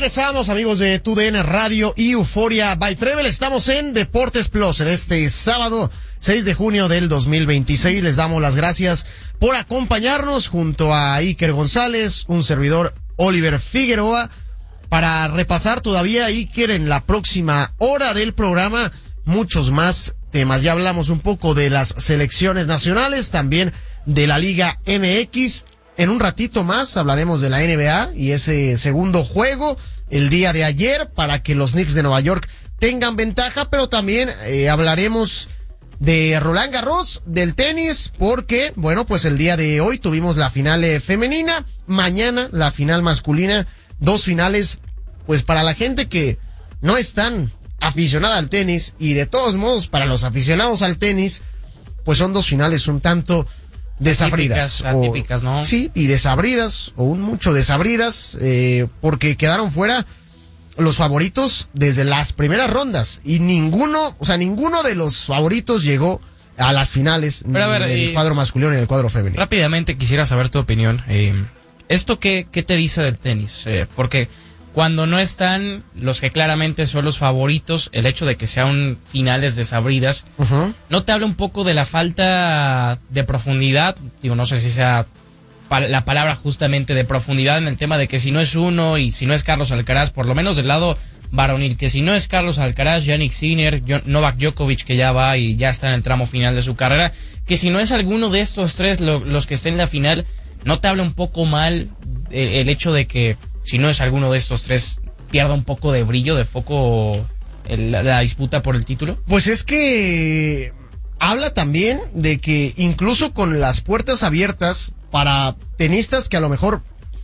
Regresamos, amigos de TUDN Radio y Euforia by Trevel. Estamos en Deportes Plus en este sábado 6 de junio del 2026. Les damos las gracias por acompañarnos junto a Iker González, un servidor Oliver Figueroa, para repasar todavía, Iker, en la próxima hora del programa muchos más temas. Ya hablamos un poco de las selecciones nacionales, también de la Liga MX. En un ratito más hablaremos de la NBA y ese segundo juego el día de ayer para que los Knicks de Nueva York tengan ventaja, pero también hablaremos de Roland Garros, del tenis, porque, bueno, pues el día de hoy tuvimos la final femenina, mañana la final masculina, dos finales, pues para la gente que no es tan aficionada al tenis, y de todos modos para los aficionados al tenis, pues son dos finales un tanto desabridas. Atípicas, ¿no? Sí, y desabridas, o mucho desabridas, porque quedaron fuera los favoritos desde las primeras rondas, y ninguno de los favoritos llegó a las finales, ni en el cuadro masculino ni en el cuadro femenino. Rápidamente quisiera saber tu opinión. ¿Esto qué te dice del tenis? Porque cuando no están los que claramente son los favoritos, el hecho de que sean finales desabridas, ¿no te habla un poco de la falta de profundidad? Digo, no sé si sea la palabra justamente de profundidad en el tema de que si no es uno y si no es Carlos Alcaraz, por lo menos del lado varonil, que si no es Carlos Alcaraz, Jannik Sinner, Novak Djokovic, que ya va y ya está en el tramo final de su carrera, que si no es alguno de estos tres los que estén en la final, ¿no te habla un poco mal el hecho de que si no es alguno de estos tres pierda un poco de brillo, de foco la disputa por el título? Pues es que habla también de que incluso con las puertas abiertas para tenistas que a lo mejor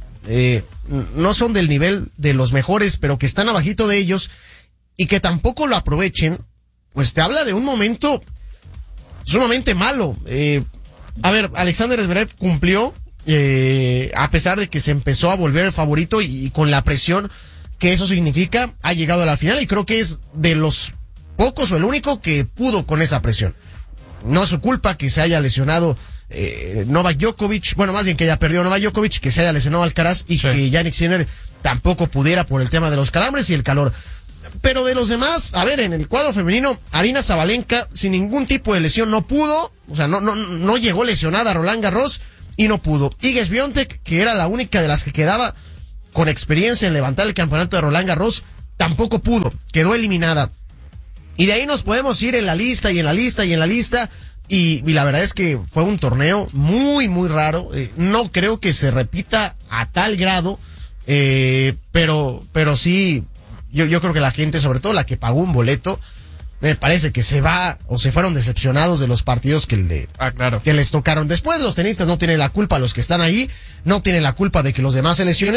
no son del nivel de los mejores, pero que están abajito de ellos y que tampoco lo aprovechen, pues te habla de un momento sumamente malo. A ver, Alexander Zverev cumplió, a pesar de que se empezó a volver el favorito y con la presión que eso significa, ha llegado a la final y creo que es de los pocos o el único que pudo con esa presión. No es su culpa que se haya lesionado Novak Djokovic, bueno, más bien que haya perdido Novak Djokovic, que se haya lesionado Alcaraz y que Jannik Sinner tampoco pudiera por el tema de los calambres y el calor. Pero de los demás, a ver, en el cuadro femenino, Aryna Sabalenka sin ningún tipo de lesión no pudo, o sea, no llegó lesionada a Roland Garros y no pudo. Iga Swiatek, que era la única de las que quedaba con experiencia en levantar el campeonato de Roland Garros, tampoco pudo, quedó eliminada. Y de ahí nos podemos ir en la lista y en la lista y en la lista, y la verdad es que fue un torneo muy, muy raro. No creo que se repita a tal grado, pero sí, yo creo que la gente, sobre todo la que pagó un boleto, me parece que se fueron decepcionados de los partidos que les tocaron. Después los tenistas no tienen la culpa, los que están ahí no tienen la culpa de que los demás se lesionen.